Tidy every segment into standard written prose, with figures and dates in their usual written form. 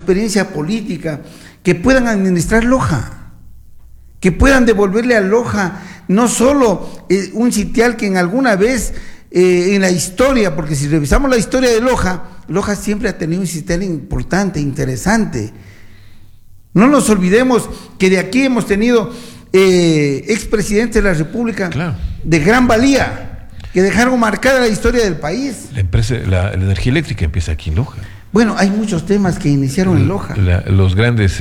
experiencia política, que puedan administrar Loja, que puedan devolverle a Loja no solo un sitial que en alguna vez en la historia, porque si revisamos la historia de Loja, Loja siempre ha tenido un sitial importante, interesante. No nos olvidemos que de aquí hemos tenido expresidentes de la República, claro, de gran valía, que dejaron marcada la historia del país. La energía eléctrica empieza aquí en Loja. Bueno, hay muchos temas que iniciaron en Loja. Los grandes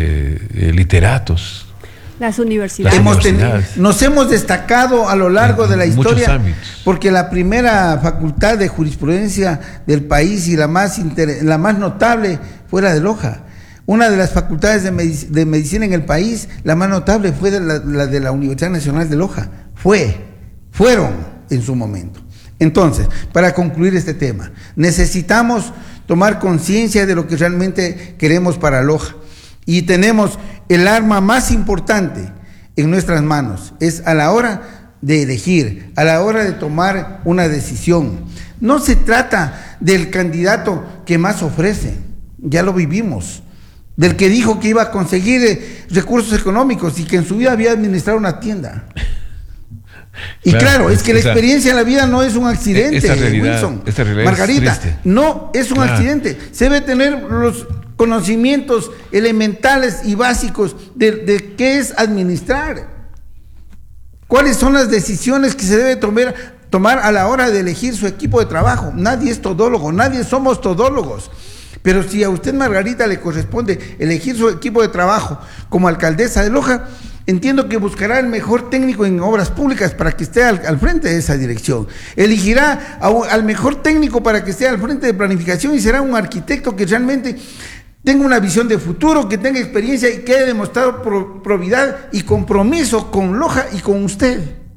literatos. Las universidades. Nos hemos destacado a lo largo de la historia, porque la primera facultad de jurisprudencia del país y la más notable fue la de Loja. Una de las facultades de medicina en el país, la más notable fue la de la Universidad Nacional de Loja. Fueron en su momento. Entonces, para concluir este tema, necesitamos tomar conciencia de lo que realmente queremos para Loja. Y tenemos el arma más importante en nuestras manos, es a la hora de elegir, a la hora de tomar una decisión. No se trata del candidato que más ofrece, ya lo vivimos, del que dijo que iba a conseguir recursos económicos y que en su vida había administrado una tienda. Y claro, es que la experiencia en la vida no es un accidente, Wilson, Margarita, no es un accidente. Se debe tener los conocimientos elementales y básicos de qué es administrar, cuáles son las decisiones que se debe tomar a la hora de elegir su equipo de trabajo. Nadie es todólogo, nadie somos todólogos. Pero si a usted, Margarita, le corresponde elegir su equipo de trabajo como alcaldesa de Loja, entiendo que buscará el mejor técnico en obras públicas para que esté al frente de esa dirección. Elegirá al mejor técnico para que esté al frente de planificación y será un arquitecto que realmente tenga una visión de futuro, que tenga experiencia y que haya demostrado probidad y compromiso con Loja y con usted.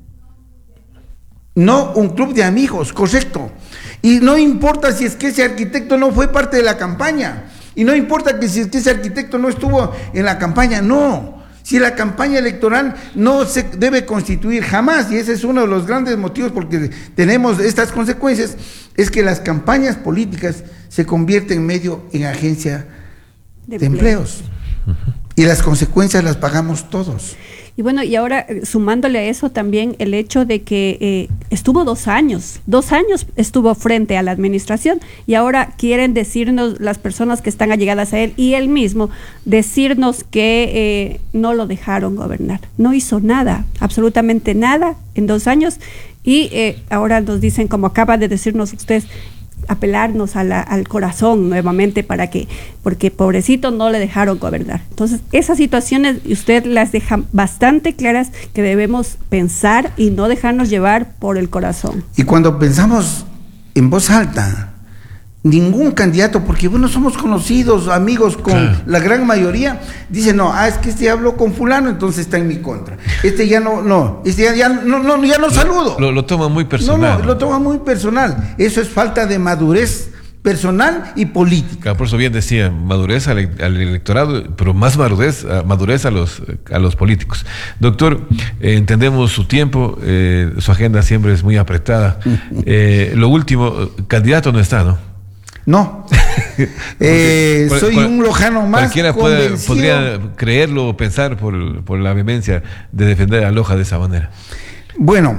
No un club de amigos, correcto. Y no importa si es que ese arquitecto no fue parte de la campaña. Y no importa que si es que ese arquitecto no estuvo en la campaña, no. Si la campaña electoral no se debe constituir jamás, y ese es uno de los grandes motivos porque tenemos estas consecuencias, es que las campañas políticas se convierten en agencia de empleos. Y las consecuencias las pagamos todos. Y bueno, y ahora sumándole a eso también el hecho de que estuvo 2 años estuvo frente a la administración y ahora quieren decirnos las personas que están allegadas a él y él mismo, decirnos que no lo dejaron gobernar. No hizo nada, absolutamente nada en 2 años y ahora nos dicen, como acaba de decirnos usted, apelarnos al corazón nuevamente porque pobrecito no le dejaron gobernar. Entonces esas situaciones usted las deja bastante claras que debemos pensar y no dejarnos llevar por el corazón. Y cuando pensamos en voz alta, ningún candidato, porque bueno, somos conocidos, amigos con la gran mayoría, dice no, es que este habló con fulano, entonces está en mi contra. Este ya no, ya no saludo. Lo toma muy personal. Lo toma muy personal. Eso es falta de madurez personal y política. Por eso bien decía, madurez al electorado, pero más madurez a los políticos. Doctor, entendemos su tiempo, su agenda siempre es muy apretada. Lo último, candidato no está, ¿no? No, soy un lojano más. Cualquiera podría creerlo o pensar por la vehemencia de defender a Loja de esa manera. Bueno,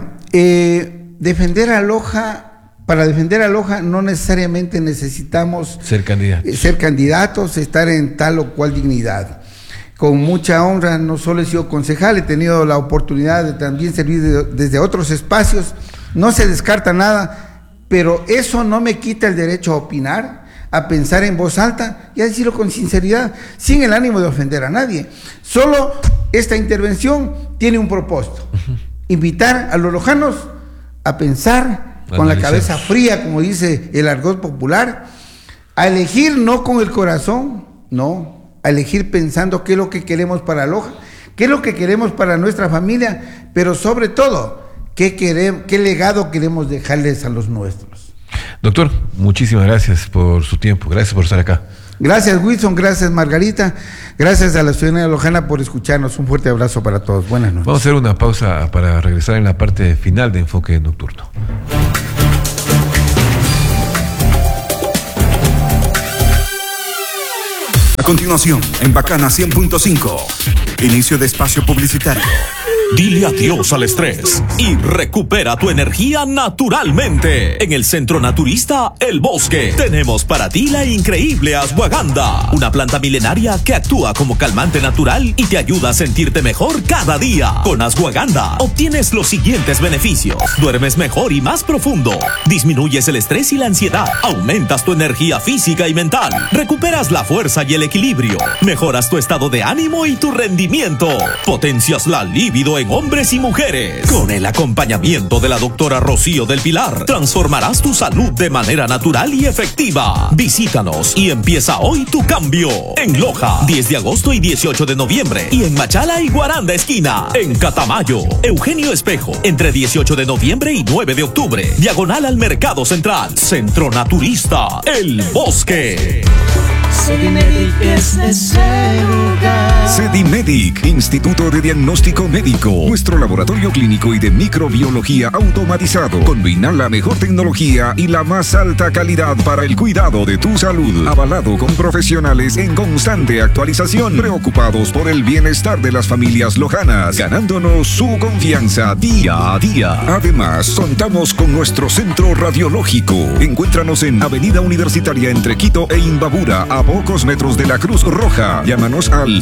para defender a Loja no necesariamente necesitamos ser candidatos, estar en tal o cual dignidad. Con mucha honra, no solo he sido concejal, he tenido la oportunidad de también servir desde otros espacios, no se descarta nada. Pero eso no me quita el derecho a opinar, a pensar en voz alta y a decirlo con sinceridad, sin el ánimo de ofender a nadie. Solo esta intervención tiene un propósito: invitar a los lojanos a pensar con la cabeza fría, como dice el argot popular, a elegir no con el corazón, no, a elegir pensando qué es lo que queremos para Loja, qué es lo que queremos para nuestra familia, pero sobre todo, ¿qué legado queremos dejarles a los nuestros? Doctor, muchísimas gracias por su tiempo, gracias por estar acá. Gracias, Wilson, gracias, Margarita, gracias a la ciudadanía lojana por escucharnos. Un fuerte abrazo para todos. Buenas noches. Vamos a hacer una pausa para regresar en la parte final de Enfoque Nocturno. Continuación, en Bacana 100.5. Inicio de espacio publicitario. Dile adiós al estrés y recupera tu energía naturalmente. En el Centro Naturista El Bosque tenemos para ti la increíble ashwagandha, una planta milenaria que actúa como calmante natural y te ayuda a sentirte mejor cada día. Con ashwagandha obtienes los siguientes beneficios: duermes mejor y más profundo, disminuyes el estrés y la ansiedad, aumentas tu energía física y mental, recuperas la fuerza y el equilibrio, mejoras tu estado de ánimo y tu rendimiento, potencias la libido en hombres y mujeres. Con el acompañamiento de la doctora Rocío del Pilar, transformarás tu salud de manera natural y efectiva. Visítanos y empieza hoy tu cambio. En Loja, 10 de agosto y 18 de noviembre. Y en Machala y Guaranda Esquina. En Catamayo, Eugenio Espejo, entre 18 de noviembre y 9 de octubre. Diagonal al Mercado Central. Centro Naturista El Bosque. Sedimedic es ese lugar. Sedimedic, Instituto de Diagnóstico Médico. Nuestro laboratorio clínico y de microbiología automatizado. Combina la mejor tecnología y la más alta calidad para el cuidado de tu salud. Avalado con profesionales en constante actualización. Preocupados por el bienestar de las familias lojanas. Ganándonos su confianza día a día. Además, contamos con nuestro centro radiológico. Encuéntranos en Avenida Universitaria entre Quito e Imbabura, a pocos metros de la Cruz Roja. Llámanos al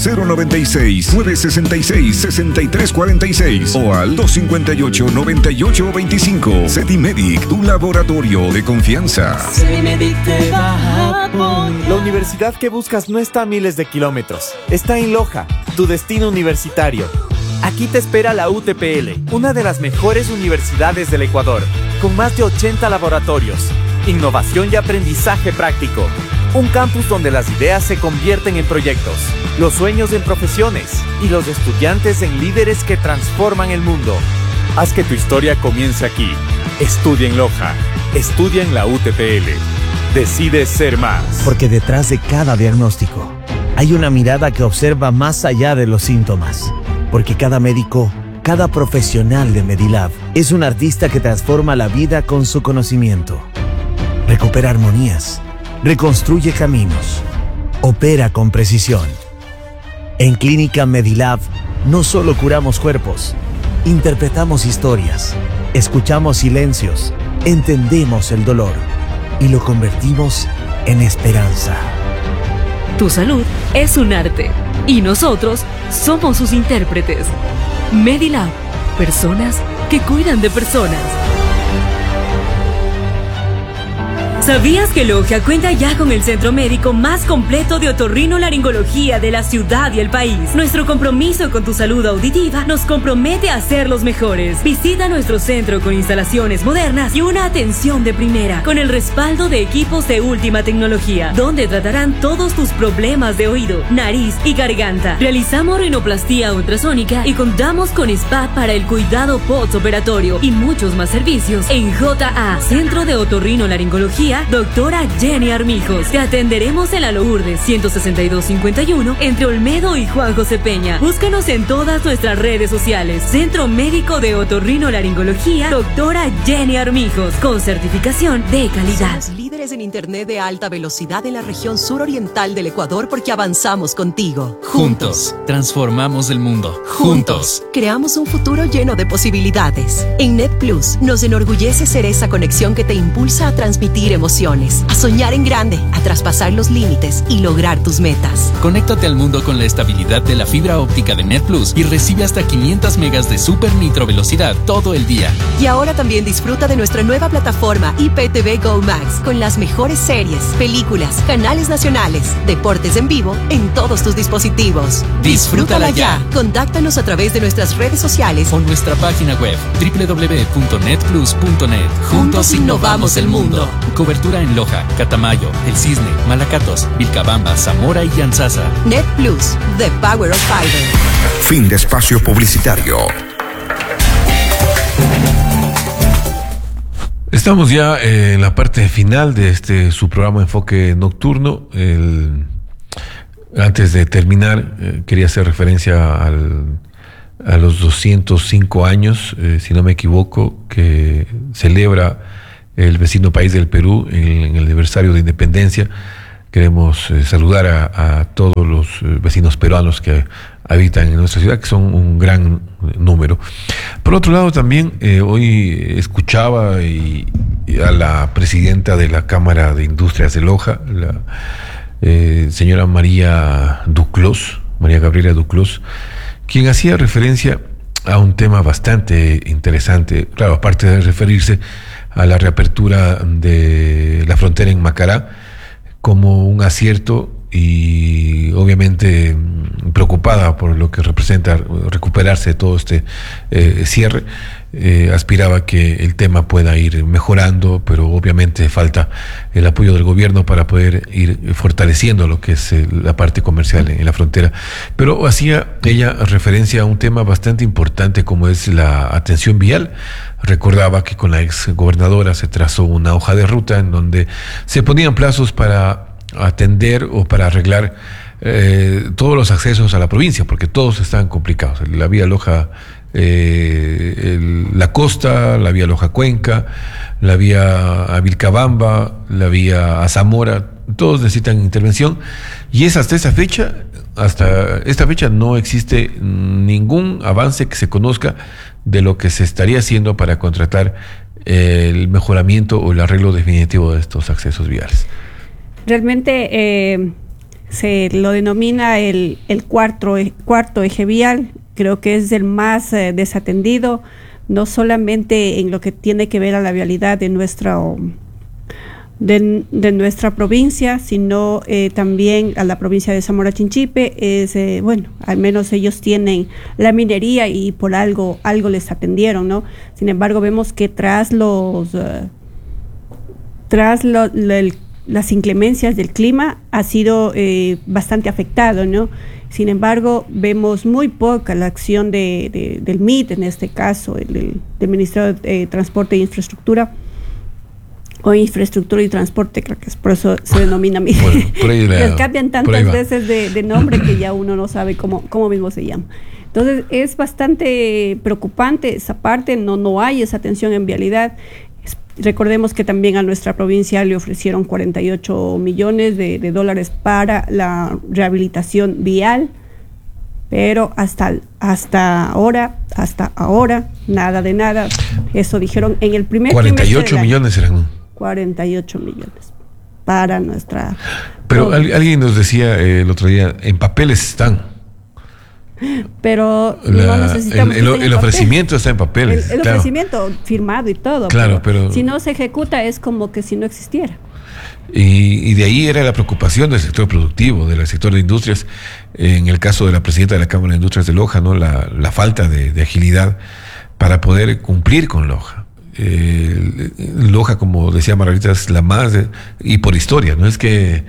096-966-6346 o al 258-9825. Sedimedic, tu laboratorio de confianza. Sedimedic te va a apoyar. La universidad que buscas no está a miles de kilómetros. Está en Loja, tu destino universitario. Aquí te espera la UTPL, una de las mejores universidades del Ecuador, con más de 80 laboratorios, innovación y aprendizaje práctico. Un campus donde las ideas se convierten en proyectos, los sueños en profesiones y los estudiantes en líderes que transforman el mundo. Haz que tu historia comience aquí. Estudia en Loja. Estudia en la UTPL. Decide ser más. Porque detrás de cada diagnóstico hay una mirada que observa más allá de los síntomas. Porque cada médico, cada profesional de Medilab es un artista que transforma la vida con su conocimiento. Recupera armonías. Reconstruye caminos. Opera con precisión. En Clínica Medilab no solo curamos cuerpos, interpretamos historias, escuchamos silencios, entendemos el dolor y lo convertimos en esperanza. Tu salud es un arte y nosotros somos sus intérpretes. Medilab, personas que cuidan de personas. ¿Sabías que Loja cuenta ya con el centro médico más completo de otorrinolaringología de la ciudad y el país? Nuestro compromiso con tu salud auditiva nos compromete a ser los mejores. Visita nuestro centro con instalaciones modernas y una atención de primera, con el respaldo de equipos de última tecnología, donde tratarán todos tus problemas de oído, nariz y garganta. Realizamos rinoplastía ultrasónica y contamos con spa para el cuidado postoperatorio y muchos más servicios. En JA, Centro de Otorrinolaringología, Doctora Jenny Armijos. Te atenderemos en la Lourdes 16251 entre Olmedo y Juan José Peña. Búscanos en todas nuestras redes sociales. Centro Médico de Otorrinolaringología, Doctora Jenny Armijos, con certificación de calidad. Somos líderes en internet de alta velocidad en la región suroriental del Ecuador porque avanzamos contigo. Juntos transformamos el mundo. Juntos creamos un futuro lleno de posibilidades. En NetPlus nos enorgullece ser esa conexión que te impulsa a transmitir emociones, a soñar en grande, a traspasar los límites y lograr tus metas. Conéctate al mundo con la estabilidad de la fibra óptica de NetPlus y recibe hasta 500 megas de super nitro velocidad todo el día. Y ahora también disfruta de nuestra nueva plataforma IPTV Go Max con las mejores series, películas, canales nacionales, deportes en vivo en todos tus dispositivos. Disfrútala ya. Contáctanos a través de nuestras redes sociales o nuestra página web www.netplus.net. Juntos innovamos el mundo. Cobertura en Loja, Catamayo, El Cisne, Malacatos, Vilcabamba, Zamora y Llanzasa. NetPlus, the power of fiber. Fin de espacio publicitario. Estamos ya en la parte final de su programa Enfoque Nocturno. Antes de terminar, quería hacer referencia a los 205 años, si no me equivoco, que celebra el vecino país del Perú en el aniversario de independencia, Queremos saludar a todos los vecinos peruanos que habitan en nuestra ciudad, que son un gran número. Por otro lado, también hoy escuchaba a la presidenta de la Cámara de Industrias de Loja, la señora María Gabriela Duclos, quien hacía referencia a un tema bastante interesante, claro, aparte de referirse a la reapertura de la frontera en Macará como un acierto, y obviamente preocupada por lo que representa recuperarse de todo este cierre, aspiraba que el tema pueda ir mejorando, pero obviamente falta el apoyo del gobierno para poder ir fortaleciendo lo que es la parte comercial en la frontera. Pero hacía ella referencia a un tema bastante importante como es la atención vial. Recordaba que con la ex gobernadora se trazó una hoja de ruta en donde se ponían plazos para atender o para arreglar todos los accesos a la provincia, porque todos están complicados. La vía Loja la costa, la vía Loja Cuenca, la vía a Vilcabamba, la vía a Zamora, todos necesitan intervención, y es hasta esta fecha no existe ningún avance que se conozca de lo que se estaría haciendo para contratar el mejoramiento o el arreglo definitivo de estos accesos viales. Realmente se lo denomina el cuarto eje vial. Creo que es el más desatendido, no solamente en lo que tiene que ver a la vialidad de nuestra provincia, sino también a la provincia de Zamora Chinchipe. Al menos ellos tienen la minería y por algo les atendieron, ¿no? Sin embargo, vemos que tras las inclemencias del clima ha sido bastante afectado, ¿no? Sin embargo, vemos muy poca la acción del MIT, en este caso, del Ministerio de Transporte e Infraestructura, o Infraestructura y Transporte, creo que es por eso se denomina MIT. Bueno, les cambian tantas veces de nombre que ya uno no sabe cómo mismo se llama. Entonces, es bastante preocupante esa parte, no hay esa atención en vialidad. Recordemos que también a nuestra provincia le ofrecieron 48 millones de dólares para la rehabilitación vial, pero hasta ahora, nada de nada. Eso dijeron en el primer 48 millones eran. 48 millones para nuestra... Pero alguien nos decía el otro día, en papeles están. Pero no necesitamos el ofrecimiento está en papel. El ofrecimiento firmado y todo. Claro, pero si no se ejecuta es como que si no existiera. Y de ahí era la preocupación del sector productivo, del sector de industrias. En el caso de la presidenta de la Cámara de Industrias de Loja, ¿no? La falta de agilidad para poder cumplir con Loja. Loja, como decía Margarita, es la más y por historia, no es que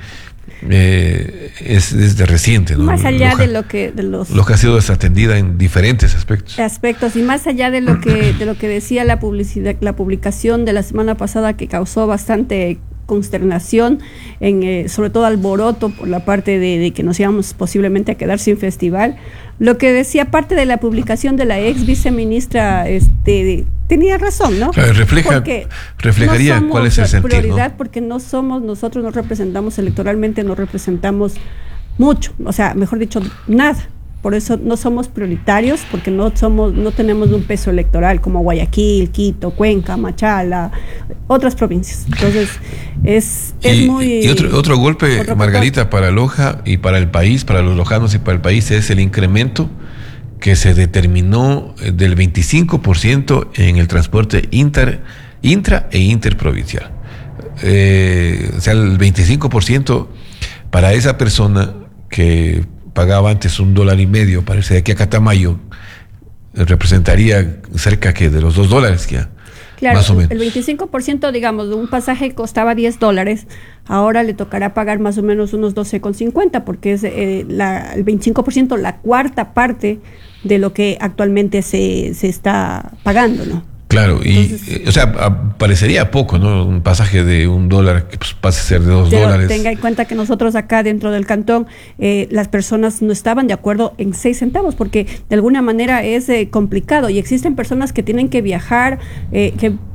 es de reciente, ¿no? Más allá Loja, de lo que ha sido desatendida en diferentes aspectos y más allá de lo que decía la publicación de la semana pasada, que causó bastante consternación, sobre todo alboroto por la parte de que nos íbamos posiblemente a quedar sin festival. Lo que decía parte de la publicación de la ex viceministra tenía razón, ¿no? Reflejaría no cuál es el sentido, prioridad, ¿no? Porque nosotros no representamos electoralmente, no representamos mucho, o sea, mejor dicho, nada. Por eso no somos prioritarios, porque no tenemos un peso electoral como Guayaquil, Quito, Cuenca, Machala, otras provincias. Entonces es muy... Y otro golpe, Margarita, para Loja y para el país, para los lojanos y para el país, es el incremento que se determinó del 25% en el transporte intra e interprovincial. O sea, el 25% para esa persona que pagaba antes $1.50 para irse de aquí a Catamayo, representaría cerca de los $2 ya. Claro, más o menos. El 25%, digamos, de un pasaje costaba $10, ahora le tocará pagar más o menos unos 12,50, porque es el 25%, la cuarta parte de lo que actualmente se está pagando, ¿no? Claro, entonces, o sea, parecería poco, ¿no? Un pasaje de $1 que pase a ser de $2. Tenga en cuenta que nosotros acá dentro del cantón, las personas no estaban de acuerdo en 6 centavos, porque de alguna manera es complicado, y existen personas que tienen que viajar, que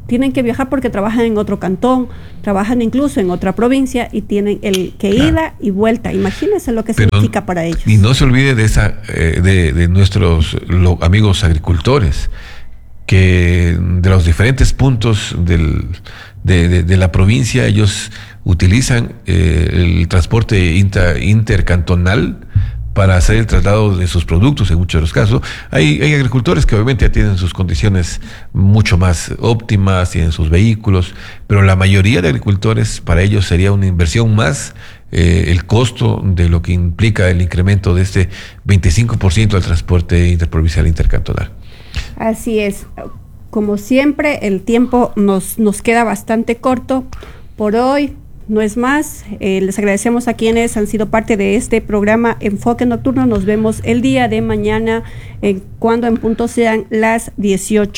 tienen que viajar porque trabajan en otro cantón, trabajan incluso en otra provincia y tienen el que ida y vuelta. Imagínense lo que significa para ellos. Y no se olvide de nuestros amigos agricultores, que de los diferentes puntos de la provincia ellos utilizan el transporte intercantonal para hacer el traslado de sus productos. En muchos de los casos hay agricultores que obviamente ya tienen sus condiciones mucho más óptimas, tienen sus vehículos, pero la mayoría de agricultores, para ellos sería una inversión más el costo de lo que implica el incremento de este 25% del transporte interprovincial intercantonal. Así es. Como siempre, el tiempo nos queda bastante corto. Por hoy no es más. Les agradecemos a quienes han sido parte de este programa Enfoque Nocturno. Nos vemos el día de mañana, cuando en punto sean las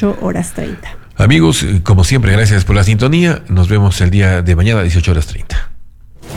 18:30. Amigos, como siempre, gracias por la sintonía. Nos vemos el día de mañana a 18:30.